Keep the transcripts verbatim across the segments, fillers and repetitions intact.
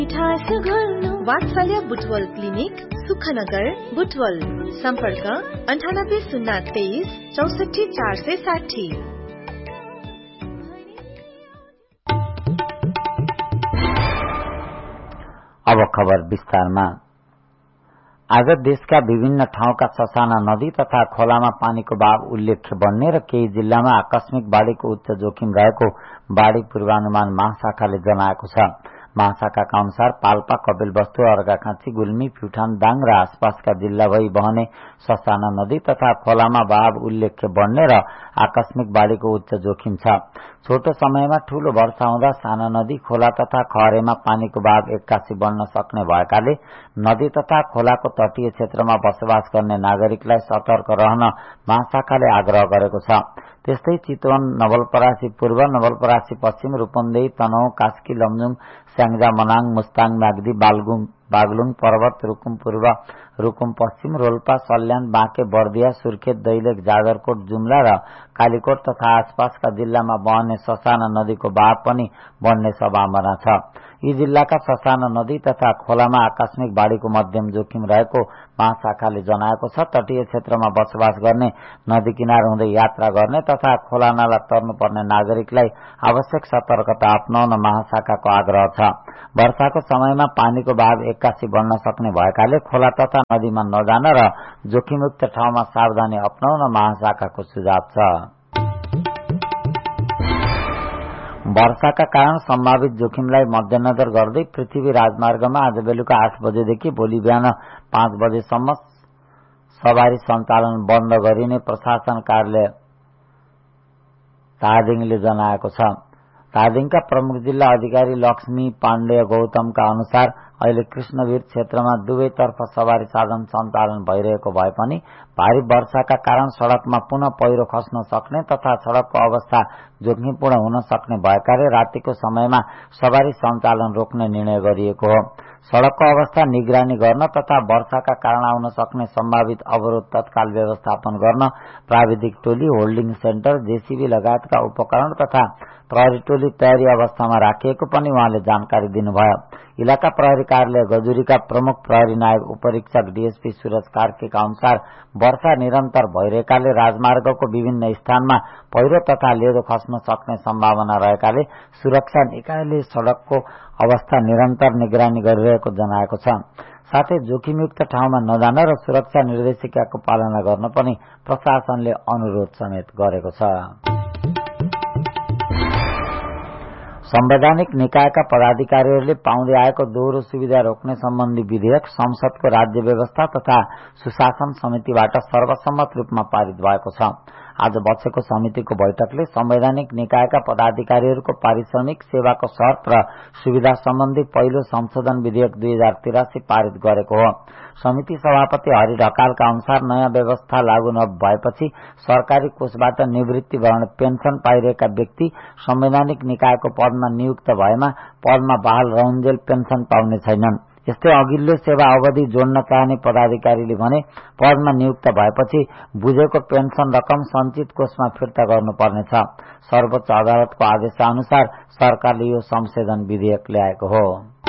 वात्सल्य बुटवल क्लिनिक सुखनगर बुटवल सम्पर्क अन्ठानब्बे शून्य तेइस चौसठी चार सय साठी। अब खबर विस्तारमा। आज देशका विभिन्न ठाउँका ससाना नदी तथा खोलामा पानीको बहाव उल्लेख्य बढ्ने र केही जिल्लामा आकस्मिक बाढ़ीको उच्च जोखिम रहेको बाढ़ी पूर्वानुमान महाशाखाले जनाएको छ। महाशाखाका अनुसार पाल्पा, कपिलवस्तु, अर्घाखाँची, गुल्मी, प्युठान, दाङ र आसपासका जिल्ला भई बहने ससाना नदी तथा खोलामा बहाव उल्लेख्य बढ्ने र आकस्मिक बाढ़ीको उच्च जोखिम छ। छोटो समयमा ठूलो वर्षा हुँदा साना नदी, खोला तथा खहरेमा पानीको बहाव एक्कासी बढ्न सक्ने भएकाले नदी तथा खोलाको तटीय क्षेत्रमा बसोबास गर्ने नागरिकलाई सतर्क रहन महाशाखाले आग्रह गरेको छ। त्यस्तै चितवन, नवलपरासी पूर्व, नवलपरासी पश्चिम, रूपन्देही, तनहुँ, कास्की, लमजुङ, स्याङ्जा, मनाङ, मुस्ताङ, म्याग्दी, बालगुङ, बागलुङ पर्वत, रुकुम पूर्व, रुकुम पश्चिम, रोल्पा, सल्यान, बाँके, बर्दिया, सुर्खेत, दैलेख, जाजरकोट, जुम्ला र कालीकोट तथा आसपासका जिल्लामा बहने ससाना नदीको बहाव पनि बढ्ने सम्भावना छ। यी जिल्लाका ससाना नदी तथा खोलामा आकस्मिक बाढ़ीको मध्यम जोखिम रहेको महाशाखाले जनाएको छ। तटीय क्षेत्रमा बसोबास गर्ने, नदी किनार हुँदै यात्रा गर्ने तथा खोला नाला तर्नुपर्ने नागरिकलाई आवश्यक सतर्कता अपनाउन महाशाखाको आग्रह छ। वर्षाको समयमा पानीको बहाव एक्कासी बढ्न सक्ने भएकाले खोला तथा नदीमा नजान र जोखिमयुक्त ठाउँमा सावधानी अपनाउन महाशाखाको सुझाव छ। वर्षाका कारण सम्भावित जोखिमलाई मध्यनजर गर्दै पृथ्वी राजमार्गमा आज बेलुका आठ बजेदेखि भोलि बिहान पाँच बजेसम्म सवारी सञ्चालन बन्द गरिने प्रशासन कार्यालय धादिङले जनाएको छ। धादिङका प्रमुख जिल्ला अधिकारी लक्ष्मी पाण्डेय गौतमका अनुसार अहिले कृष्णवीर क्षेत्रमा दुवैतर्फ सवारी साधन सञ्चालन भइरहेको भए पनि भारी वर्षाका कारण सड़कमा पुनः पहिरो खस्न सक्ने तथा सड़कको अवस्था जोखिमपूर्ण हुन सक्ने भएकाले रातिको समयमा सवारी सञ्चालन रोक्ने निर्णय गरिएको हो। सड़कको अवस्था निगरानी गर्न तथा वर्षाका कारण आउन सक्ने सम्भावित अवरोध तत्काल व्यवस्थापन गर्न प्राविधिक टोली, होल्डिङ सेन्टर, जेसीबी लगायतका उपकरण तथा प्रहरी टोली तयारी अवस्थामा राखिएको पनि उहाँले जानकारी दिनुभयो। इलाका प्रहरी कार्यालय गजुरीका प्रमुख प्रहरी नायब उपरीक्षक डीएसपी सूरज कार्कीका अनुसार वर्षा निरन्तर भइरहेकाले राजमार्गको विभिन्न स्थानमा पहिरो तथा लेदो खस्न सक्ने सम्भावना रहेकाले सुरक्षा निकायले सड़कको अवस्था निरन्तर निगरानी गरिरहेको जनाएको छ। साथै जोखिमयुक्त ठाउँमा नजान र सुरक्षा निर्देशिकाको पालना गर्न पनि प्रशासनले अनुरोध समेत गरेको छ। संवैधानिक निकायका पदाधिकारीहरूले पाउँदै आएको दोहोरो सुविधा रोक्ने सम्बन्धी विधेयक संसदको राज्य व्यवस्था तथा सुशासन समितिबाट सर्वसम्मत रूपमा पारित भएको छ। आज बसेको समितिको बैठकले संवैधानिक निकायका पदाधिकारीहरूको पारिश्रमिक, सेवाको शर्त र सुविधा सम्बन्धी पहिलो संशोधन विधेयक दुई हजार तिरासी पारित गरेको हो। समिति सभापति हरि ढकालका अनुसार नयाँ व्यवस्था लागू नभएपछि सरकारी कोषबाट निवृत्ति भरण पेन्सन पाइरहेका व्यक्ति संवैधानिक निकायको पदमा नियुक्त भएमा पदमा बहाल रहन्जेल पेन्सन पाउने छैनन्। यस्तै अघिल्लो सेवा अवधि जोड्न चाहने पदाधिकारीले भने पदमा नियुक्त भएपछि बुझेको पेन्सन रकम सञ्चित कोषमा फिर्ता गर्नुपर्नेछ। सर्वोच्च अदालतको आदेश अनुसार सरकारले यो संशोधन विधेयक ल्याएको हो।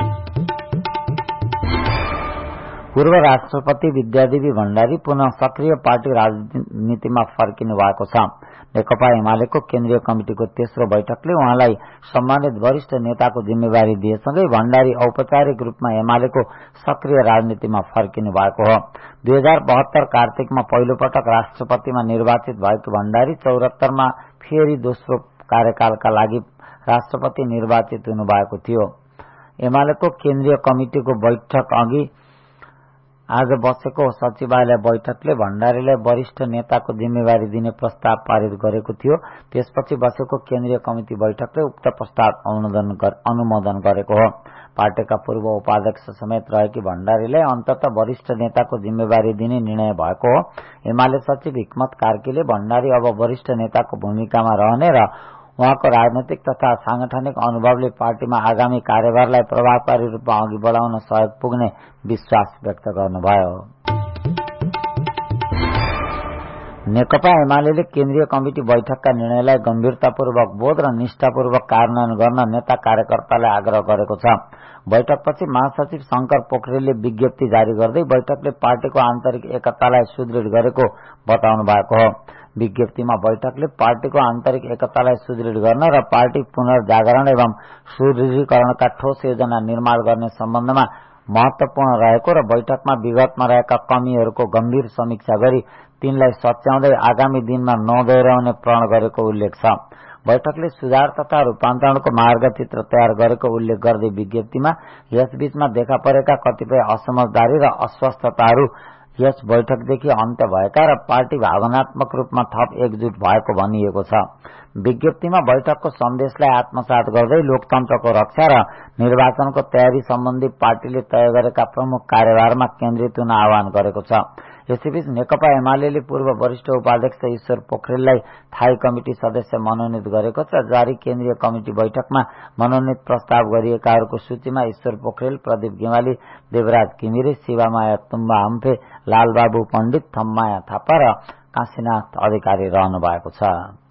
पूर्व राष्ट्रपति विद्यादेवी भण्डारी पुनः सक्रिय पार्टी राजनीतिमा फर्किनु भएको छ। नेकपा एमालेको केन्द्रीय कमिटिको तेस्रो बैठकले उहाँलाई सम्मानित वरिष्ठ नेताको जिम्मेवारी दिएसँगै भण्डारी औपचारिक रूपमा एमालेको सक्रिय राजनीतिमा फर्किनु भएको हो। दुई हजार बहत्तर कार्तिकमा पहिलो पटक राष्ट्रपतिमा निर्वाचित भएको भण्डारी चौरात्तरमा फेरि दोस्रो कार्यकालका लागि राष्ट्रपति निर्वाचित हुनुभएको थियो। एमालेको केन्द्रीय कमिटिको बैठक अघि आज बसेको सचिवालय बैठकले भण्डारीलाई वरिष्ठ नेताको जिम्मेवारी दिने प्रस्ताव पारित गरेको थियो। त्यसपछि बसेको केन्द्रीय कमिटी बैठकले उक्त प्रस्ताव अनुमोदन गरेको हो। पार्टीका पूर्व उपाध्यक्ष समेत रहेकी भण्डारीलाई अन्ततः वरिष्ठ नेताको जिम्मेवारी दिने निर्णय भएको हो। एमाले सचिव हिक्मत कार्कीले भण्डारी अब वरिष्ठ नेताको भूमिकामा रहने र उहाँको राजनैतिक तथा सांगठनिक अनुभवले पार्टीमा आगामी कार्यभारलाई प्रभावकारी रूपमा अघि बढाउन सहयोग पुग्ने विश्वास व्यक्त गर्नुभयो। नेकपा एमालेले केन्द्रीय कमिटी बैठकका निर्णयलाई गम्भीरतापूर्वक बोध र निष्ठापूर्वक कार्यान्वयन गर्न नेता कार्यकर्तालाई आग्रह गरेको छ। बैठकपछि महासचिव शंकर पोखरेलले विज्ञप्ति जारी गर्दै बैठकले पार्टीको आन्तरिक एकतालाई सुदृढ गरेको बताउनु भएको हो। विज्ञप्तिमा बैठकले पार्टीको आन्तरिक एकतालाई सुदृढ गर्न र पार्टी पुनर्जागरण एवं सुदृढीकरणका ठोस योजना निर्माण गर्ने सम्बन्धमा महत्वपूर्ण रहेको र बैठकमा विगतमा रहेका कमीहरूको गम्भीर समीक्षा गरी तिनलाई सच्याउँदै आगामी दिनमा नदोहोर्याउने प्रण गरेको उल्लेख छ। बैठकले सुधार तथा रूपान्तरणको मार्गचित्र तयार गरेको उल्लेख गर्दै विज्ञप्तिमा यसबीचमा देखा परेका कतिपय असमझदारी र अस्वस्थताहरू यस बैठकदेखि अन्त्य भएका र पार्टी भावनात्मक रूपमा थप एकजुट भएको भनिएको छ। विज्ञप्तिमा बैठकको सन्देशलाई आत्मसात गर्दै लोकतन्त्रको रक्षा र निर्वाचनको तयारी सम्बन्धी पार्टीले तय गरेका प्रमुख कार्यभारमा केन्द्रित हुन आह्वान गरेको छ। यसैबीच नेकपा एमाले पूर्व वरिष्ठ उपाध्यक्ष ईश्वर पोखरेललाई थाई कमिटी सदस्य मनोनित गरेको छ। जारी केन्द्रीय कमिटी बैठकमा मनोनित प्रस्ताव गरिएकाहरूको सूचीमा ईश्वर पोखरेल, प्रदीप गेवाली, देवराज घिमिरे, शिवामाया तुम्बा हम्फे, लालबाबु पण्डित, थम्माया थापा र काशीनाथ अधिकारी रहनु भएको छ।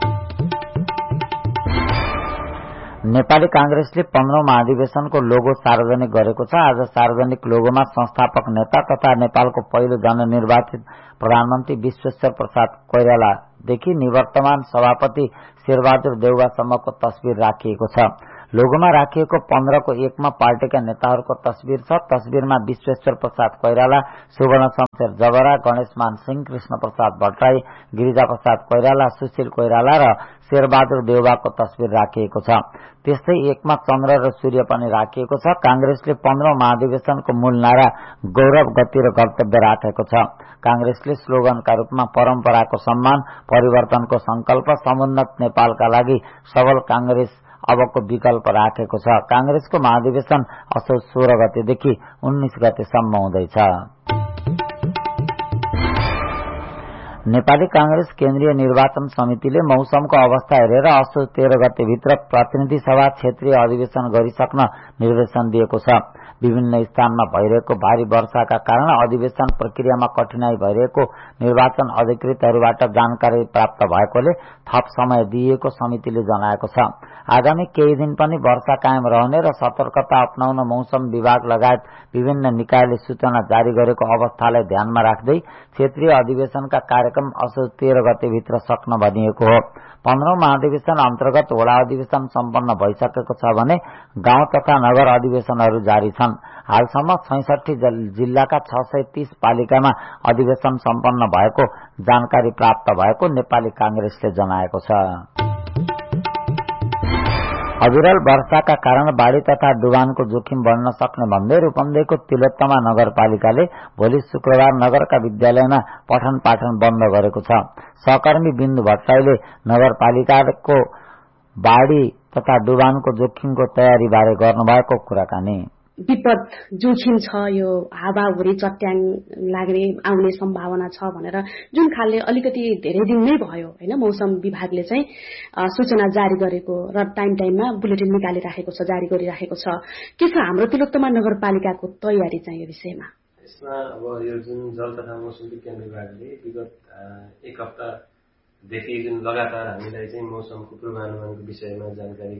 नेपाली कांग्रेसले पन्ध्रौं महाधिवेशनको लोगो सार्वजनिक गरेको छ। आज सार्वजनिक लोगोमा संस्थापक नेता तथा नेपालको पहिलो जननिर्वाचित प्रधानमन्त्री विश्वेश्वर प्रसाद कोइरालादेखि निवर्तमान सभापति शेरबहादुर देउवासम्मको तस्बिर राखिएको छ। लोगोमा राखिएको पन्ध्रको एकमा पार्टीका नेताहरूको तस्बिर छ। तस्बिरमा विश्वेश्वर प्रसाद कोइराला, सुवर्ण शमशेर जबरा, गणेशमान सिंह, कृष्ण प्रसाद भट्टराई, गिरिजा प्रसाद कोइराला, सुशील कोइराला र शेरबहादुर देउवाको तस्बिर राखिएको छ। त्यस्तै एकमा चन्द्र र सूर्य पनि राखिएको छ। कांग्रेसले पन्ध्रौं महाधिवेशनको मूल नारा गौरव, गति र कर्तव्य राखेको छ। कांग्रेसले स्लोगनका रूपमा परम्पराको सम्मान, परिवर्तनको संकल्प, समुन्नत नेपालका लागि सबल कांग्रेस अबको विकल्प राखेको छ। कांग्रेसको महाधिवेशन असोज सोह्र गतेदेखि उन्नाइस गतेसम्म हुँदैछ। नेपाली कांग्रेस केन्द्रीय निर्वाचन समितिले मौसमको अवस्था हेरेर असोज तेह्र गतेभित्र प्रतिनिधि सभा क्षेत्रीय अधिवेशन गरिसक्न निर्देशन दिएको छ। विभिन्न स्थानमा भइरहेको भारी वर्षाका कारण अधिवेशन प्रक्रियामा कठिनाई भइरहेको निर्वाचन अधिकृतहरूबाट जानकारी प्राप्त भएकोले थप समय दिइएको समितिले जनाएको छ। आगामी केही दिन पनि वर्षा कायम रहने र सतर्कता अपनाउन मौसम विभाग लगायत विभिन्न निकायले सूचना जारी गरेको अवस्थालाई ध्यानमा राख्दै क्षेत्रीय अधिवेशनका कार्यक्रम असोज तेह्र गतेभित्र सक्न भनिएको हो। पन्ध्रौं महाधिवेशन अन्तर्गत वडा अधिवेशन सम्पन्न भइसकेको छ भने गाउँ तथा नगर अधिवेशनहरू जारी छन्। हालसम्म छैसठी जिल्लाका छ सय तीस पालिकामा अधिवेशन सम्पन्न भएको जानकारी प्राप्त भएको नेपाली कांग्रेसले जनाएको छ। अविरल वर्षाका कारण बाढ़ी तथा डुबानको जोखिम बढ्न सक्ने भन्दै रूपन्देहीको तिलोत्तमा नगरपालिकाले भोलि शुक्रबार नगरका विद्यालयमा पठन पाठन बन्द गरेको छ। सहकर्मी बिन्दु भट्टराईले नगरपालिकाको बाढ़ी तथा डुबानको जोखिमको तयारी बारे गर्नुभएको कुराकानी। विपद जोखिम छ, यो हावाहुरी चट्याङ लाग्ने आउने सम्भावना छ भनेर जुन खालले अलिकति धेरै दिन नै भयो हैन मौसम विभागले चाहिँ सूचना जारी गरेको र टाइम टाइममा बुलेटिन निकालिराखेको छ, जारी गरिराखेको छ। के छ हाम्रो तिलोत्तमा नगरपालिकाको तयारी चाहिँ यो विषयमा? यसमा अब यो जुन जल तथा मौसम विज्ञान विभागले विगत एक हप्तादेखि जुन लगातार हामीलाई चाहिँ मौसमको पूर्वानुमानको विषयमा जानकारी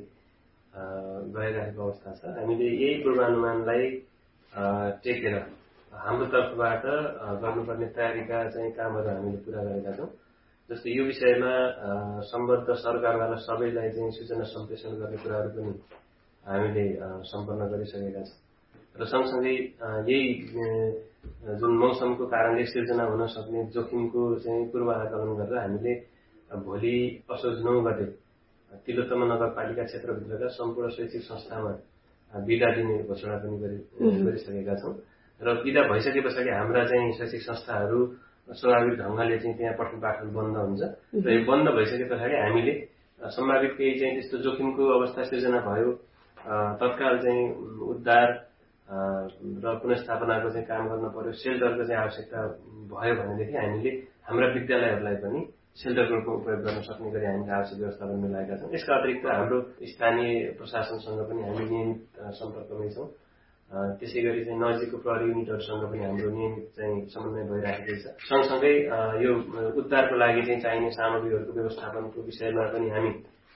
गइरहेको अवस्था छ। हामीले यही पूर्वानुमानलाई टेकेर हाम्रो तर्फबाट गर्नुपर्ने तयारीका चाहिँ कामहरू हामीले पूरा गरेका छौँ। जस्तै यो विषयमा सम्बद्ध सरकारवाला सबैलाई चाहिँ सूचना सम्प्रेषण गर्ने कुराहरू पनि हामीले सम्पन्न गरिसकेका छौँ र सँगसँगै यही जुन मौसमको कारणले सिर्जना हुन सक्ने जोखिमको चाहिँ पूर्व आकलन गरेर हामीले भोलि असोज नौ गते तिलोत्तमा नगरपालिका क्षेत्रभित्रका सम्पूर्ण शैक्षिक संस्थामा विदा दिने घोषणा पनि गरिसकेका छौँ र विदा भइसके पछाडि हाम्रा चाहिँ शैक्षिक संस्थाहरू स्वाभाविक ढंगले चाहिँ त्यहाँ पठन पाठन बन्द हुन्छ र यो बन्द भइसके पछाडि हामीले सम्भावित केही चाहिँ त्यस्तो जोखिमको अवस्था सिर्जना भयो तत्काल चाहिँ उद्धार र पुनर्स्थापनाको चाहिँ काम गर्न पर्यो, सेल्टरको चाहिँ आवश्यकता भयो भनेदेखि हामीले हाम्रा विद्यालयहरूलाई पनि सेल्टरको रूपमा उपयोग गर्न सक्ने गरी हामीले आवश्यक व्यवस्थापन मिलाएका छौँ। यसका अतिरिक्त हाम्रो स्थानीय प्रशासनसँग पनि हामी नियमित सम्पर्कमै छौँ। त्यसै गरी चाहिँ नजिकको प्रहरी युनिटहरूसँग पनि हाम्रो नियमित चाहिँ समन्वय भइरहेको छ। सँगसँगै यो उद्धारको लागि चाहिँ चाहिने सामग्रीहरूको व्यवस्थापनको विषयमा पनि हामी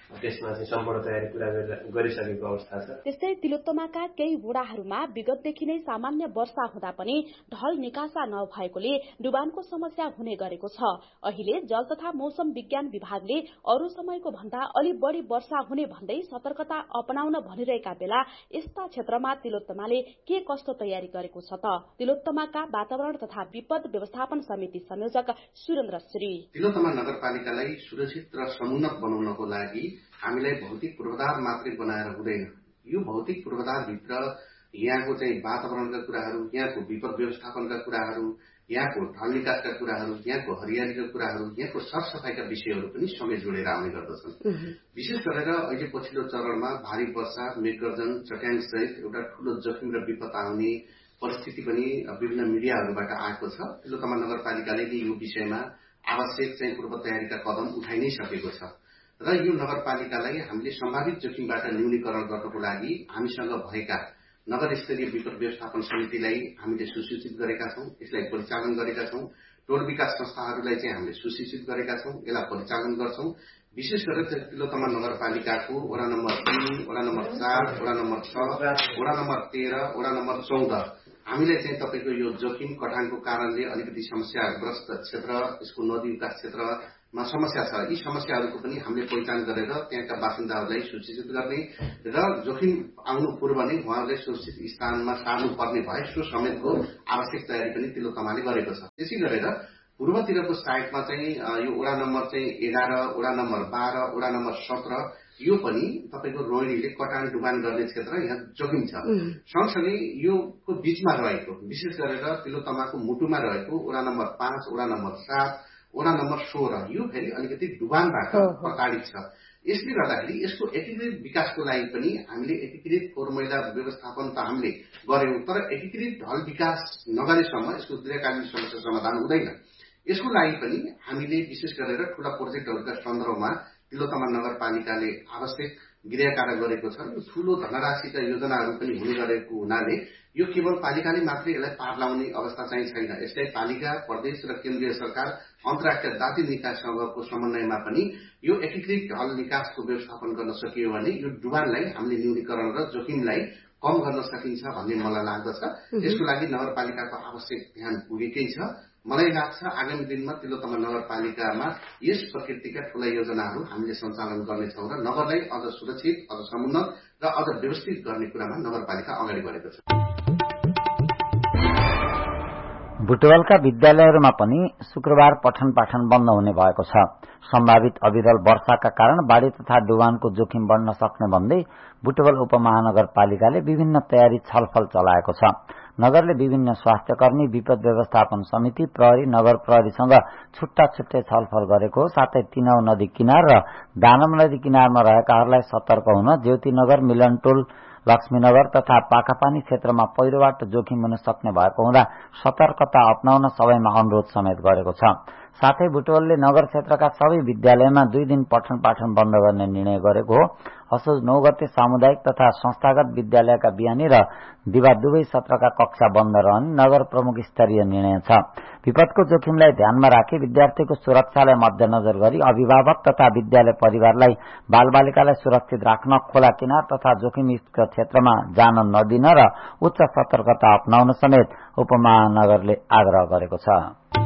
त्यसमा चाहिँ सम्पूर्ण तयारी पूरा गरिसकेको अवस्था छ। त्यस्तै तिलोत्तमाका केही वडाहरूमा विगतदेखि नै सामान्य वर्षा हुँदा पनि ढल निकासा नभएकोले डुबानको समस्या हुने गरेको छ। अहिले जल तथा मौसम विज्ञान विभागले अरू समयको भन्दा अलि बढी वर्षा हुने भन्दै सतर्कता अपनाउन भनिरहेका बेला यस्ता क्षेत्रमा तिलोत्तमाले के कस्तो तयारी गरेको छ त? तिलोत्तमाका वातावरण तथा विपद व्यवस्थापन समिति संयोजक सुरेन्द्र श्री। तिलोत्तमा नगरपालिकालाई सुरक्षित र समुन्नत बनाउनको लागि हामीलाई भौतिक पूर्वाधार मात्रै बनाएर हुँदैन। यो भौतिक पूर्वाधारभित्र यहाँको चाहिँ वातावरणका कुराहरू, यहाँको विपद व्यवस्थापनका कुराहरू, यहाँको ढल निकासका कुराहरू, यहाँको हरियालीका कुराहरू, यहाँको सरसफाईका विषयहरू पनि सँगै जोडेर आउने गर्दछन्। विशेष गरेर अहिले पछिल्लो चरणमा भारी वर्षा, मेघगर्जन, चट्याङ सहित एउटा ठूलो जोखिम र विपद आउने परिस्थिति पनि विभिन्न मिडियाहरूबाट आएको छ। तिलोत्तमा नगरपालिकाले यो विषयमा आवश्यक चाहिँ पूर्व तयारीका कदम उठाइ नै सकेको छ र यो नगरपालिकालाई हामीले सम्भावित जोखिमबाट न्यूनीकरण गर्नको लागि हामीसँग भएका नगर स्तरीय विपद व्यवस्थापन समितिलाई हामीले सुसूचित गरेका छौं, यसलाई परिचालन गरेका छौं। टोल विकास संस्थाहरूलाई चाहिँ हामीले सुसूचित गरेका छौं, यसलाई परिचालन गर्छौं। विशेष गरेर तिलोत्तमा नगरपालिकाको वडा नम्बर तीन, वडा नम्बर चार, वडा नम्बर छ, वडा नम्बर तेह्र, वडा नम्बर चौध हामीले चाहिँ तपाईको यो जोखिम कटानको कारणले अलिकति समस्याग्रस्त क्षेत्र, यसको नदी विकास क्षेत्रमा समस्या छ। यी समस्याहरूको पनि हामीले पहिचान गरेर त्यहाँका बासिन्दाहरूलाई सूचित गर्ने र जोखिम आउनु पूर्व नै उहाँहरूले सुरक्षित स्थानमा सार्नुपर्ने भए सो समेतको आवश्यक तयारी पनि तिलोत्तमाले गरेको छ। त्यसै गरेर पूर्वतिरको साइडमा चाहिँ यो वडा नम्बर चाहिँ एघार, वडा नम्बर बाह्र, वडा नम्बर सत्र यो पनि तपाईको रोहिणीले कटान डुबान गर्ने क्षेत्र यहाँ जोखिम छ। सँगसँगै यो को बीचमा रहेको विशेष गरेर तिलोत्तमाको मुटुमा रहेको वडा नम्बर पाँच, वडा नम्बर सात, वडा नम्बर सोह्र यो फेरि अलिकति डुबानबाट प्रताडित छ। यसले गर्दाखेरि यसको एकीकृत विकासको लागि पनि हामीले एकीकृत फोहोर मैला व्यवस्थापन त हामीले गर्यौं, तर एकीकृत ढल विकास नगरेसम्म यसको दीर्घकालीन समस्या समाधान हुँदैन। यसको लागि पनि हामीले विशेष गरेर ठूला प्रोजेक्टहरूका सन्दर्भमा तिलोत्तमा नगरपालिकाले आवश्यक गृह कार्य गरेको छ। यो ठूलो धनराशिका योजनाहरू पनि हुने गरेको हुनाले यो केवल पालिकाले मात्रै यसलाई पार लाउने अवस्था चाहिँ छैन। यसलाई पालिका, प्रदेश र केन्द्रीय सरकार अन्तर्राष्ट्रिय जाति निकायसँगको समन्वयमा पनि यो एकीकृत ढल निकासको व्यवस्थापन गर्न सकियो भने यो डुबानलाई हामीले न्यूनीकरण र जोखिमलाई कम गर्न सकिन्छ भन्ने मलाई लाग्दछ। यसको लागि नगरपालिकाको आवश्यक ध्यान पुगेकै छ। मलाई लाग्छ आगामी दिनमा तिलोत्तमा नगरपालिकामा यस प्रकृतिका ठूला योजनाहरू हामीले सञ्चालन गर्नेछौँ र नगरलाई अझ सुरक्षित, अझ समुन्नत र अझ व्यवस्थित गर्ने कुरामा नगरपालिका अगाडि बढेको छ। बुटवलका विद्यालयहरूमा पनि शुक्रबार पठन पाठन बन्द हुने भएको छ। सम्भावित अविरल वर्षाका कारण बाढ़ी तथा डुबानको जोखिम बढ्न सक्ने भन्दै बुटवल उपमहानगरपालिकाले विभिन्न तयारी छलफल चलाएको छ। नगरले विभिन्न स्वास्थ्यकर्मी, विपद व्यवस्थापन समिति, प्रहरी, नगर प्रहरीसँग छुट्टा छुट्टै छलफल गरेको, साथै तिनौ नदी किनार र दानम नदी किनारमा रहेकाहरूलाई सतर्क हुन ज्योतिनगर, मिलनटोल, लक्ष्मीनगर तथा पाखापानी क्षेत्रमा पहिरोबाट जोखिम हुन सक्ने भएको हुँदा सतर्कता अपनाउन सबैमा अनुरोध समेत गरेको छ। साथै बुटवलले नगर क्षेत्रका सबै विद्यालयमा दुई दिन पठन पाठन बन्द गर्ने निर्णय गरेको हो। असोज नौ गते सामुदायिक तथा संस्थागत विद्यालयका बिहानी र दिवा दुवै सत्रका कक्षा बन्द रहने नगर प्रमुख स्तरीय निर्णय छ। विपदको जोखिमलाई ध्यानमा राखी विद्यार्थीको सुरक्षालाई मध्यनजर गरी अभिभावक तथा विद्यालय परिवारलाई बालबालिकालाई सुरक्षित राख्न खोला किनार तथा जोखिमयुक्त क्षेत्रमा जान नदिन र उच्च सतर्कता अपनाउन समेत उपमहानगरले आग्रह गरेको छ।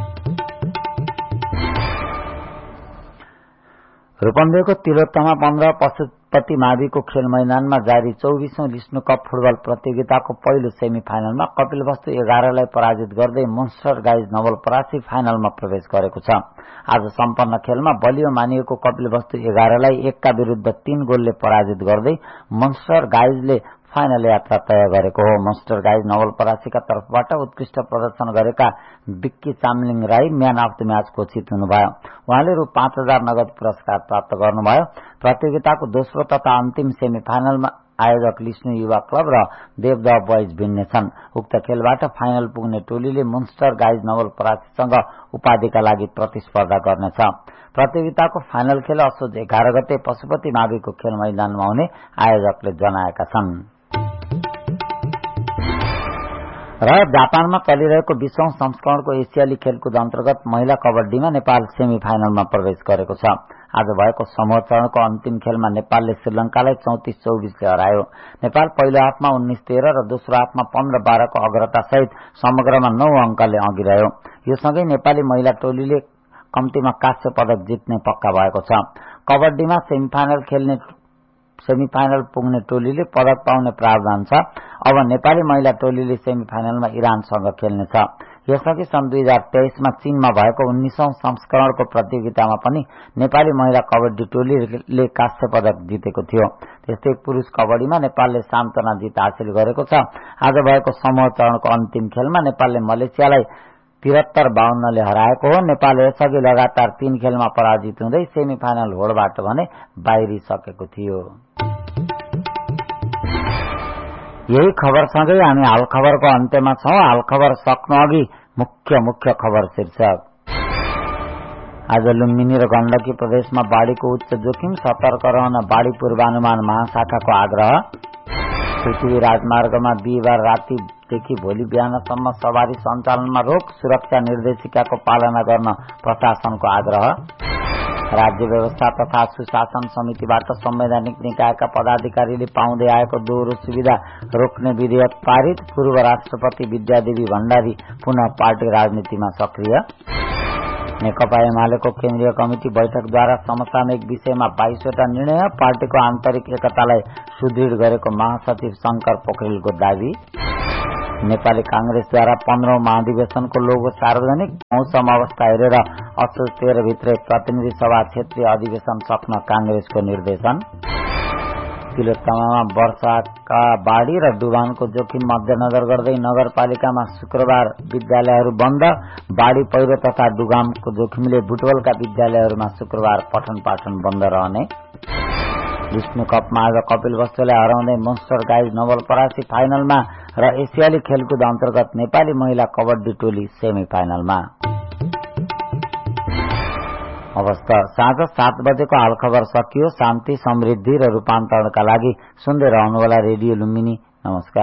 रूपन्देहीको तिलोत्तमा पन्ध्र पशुपति माविको खेल मैदानमा जारी चौबीसौं विष्णु कप फुटबल प्रतियोगिताको पहिलो सेमी फाइनलमा कपिलवस्तु एघारलाई पराजित गर्दै मोन्स्टर गाइज नवलपरासी फाइनलमा प्रवेश गरेको छ। आज सम्पन्न खेलमा बलियो मानिएको कपिलवस्तु एघारलाई एकका विरूद्ध तीन गोलले पराजित गर्दै मोन्स्टर गाइजले फाइनल यात्रा तय गरेको हो। मोन्स्टर गाइज नवलपरासीका तर्फबाट उत्कृष्ट प्रदर्शन गरेका Vicky Chamling Rai man of the match घोषित हुनुभयो। उहाँले रु पाँच हजार नगद पुरस्कार प्राप्त गर्नुभयो। प्रतियोगिताको दोस्रो तथा अन्तिम सेमी फाइनलमा आयोजक लिस्नु युवा क्लब र देवदह बोइज भिड्नेछन्। उक्त खेलबाट फाइनल पुग्ने टोलीले मोन्स्टर गाइज नवलपरासीसँग उपाधिका लागि प्रतिस्पर्धा गर्नेछ। प्रतियोगिताको फाइनल खेल असोज एघार गते पशुपति माविको खेल मैदानमा हुने आयोजकले जनाएका छन्। र जापानमा चलिरहेको विश्व संस्करणको एसियाली खेलकुद अन्तर्गत महिला कबड्डीमा नेपाल सेमी फाइनलमा प्रवेश गरेको छ। आज भएको समूह चरणको अन्तिम खेलमा नेपालले श्रीलंकालाई चौतिस चौबिसले हरायो। नेपाल पहिलो हाफमा उन्नाइस तेह्र र दोस्रो हाफमा पन्ध्र बाह्रको अग्रतासहित समग्रमा नौ अंकले अघि रह्यो। यो सँगै नेपाली महिला टोलीले कम्तीमा काँस्य पदक जित्ने पक्का भएको छ। कबड्डीमा सेमिफाइनल खेल्ने सेमिफाइनल पुग्ने टोलीले पदक पाउने प्रावधान छ। अब नेपाली महिला टोलीले सेमिफाइनलमा इरानसँग खेल्नेछ। यसअघि सन् दुई हजार तेइसमा चीनमा भएको उन्नाइसौं संस्करणको प्रतियोगितामा पनि नेपाली महिला कबड्डी टोलीले काँस्य पदक जितेको थियो। त्यस्तै पुरुष कबड्डीमा नेपालले सान्तना जित हासिल गरेको छ। आज भएको समूह चरणको अन्तिम खेलमा नेपालले मलेसियालाई तिहत्तर बाहन्नले हराएको हो। नेपाल यसअघि लगातार तीन खेलमा पराजित हुँदै सेमिफाइनल होडबाट भने बाहिरिसकेको थियो। यही खबरसँगै हामी हाल खबरको अन्त्यमा छौं। हाल खबर सक्नु अघि मुख्य मुख्य खबर शीर्षक। आज लुम्बिनी र गण्डकी प्रदेशमा बाढ़ीको उच्च जोखिम, सतर्क रहन बाढ़ी पूर्वानुमान महाशाखाको आग्रह। पृथ्वी राजमार्गमा बिहिबार रातिदेखि भोलि बिहानसम्म सवारी सञ्चालनमा रोक, सुरक्षा निर्देशिकाको पालना गर्न प्रशासनको आग्रह। राज्य व्यवस्था तथा सुशासन समितिबाट संवैधानिक निकायका पदाधिकारीले पाउँदै आएको दोहोरो सुविधा रोक्ने विधेयक पारित। पूर्व राष्ट्रपति विद्यादेवी भण्डारी पुनः पार्टी राजनीतिमा सक्रिय। नेकपा एमालेको केन्द्रीय कमिटी बैठकद्वारा समसामयिक विषयमा बाइसवटा निर्णय, पार्टीको आन्तरिक एकतालाई सुदृढ गरेको महासचिव शंकर पोखरेलको दावी। नेपाली कांग्रेसद्वारा पन्ध्रौं महाधिवेशनको लोगो सार्वजनिक, मौसम अवस्था हेरेर असोज तेह्र भित्रै प्रतिनिधि सभा क्षेत्रीय अधिवेशन सक्न कांग्रेसको निर्देशन। तिलोत्तमामा वर्षाका बाढ़ी र डुबानको जोखिम मध्यनजर गर्दै नगरपालिकामा शुक्रबार विद्यालयहरू बन्द। बाढ़ी पहिरो तथा डुबानको जोखिमले बुटवलका विद्यालयहरूमा शुक्रबार पठन पाठन बन्द रहने। विष्णु कपमा आज कपिल वस्तुलाई हराउँदै मोन्स्टर गाइज नवलपरासी फाइनलमा र एसियाली खेलकुद अन्तर्गत नेपाली महिला कबड्डी टोली सेमी फाइनलमा। अवस्था साँझ सात बजेको हाल खबर सकियो। शान्ति, समृद्धि र रूपान्तरणका लागि सुन्दै रहनुहोला रेडियो लुम्बिनी। नमस्कार।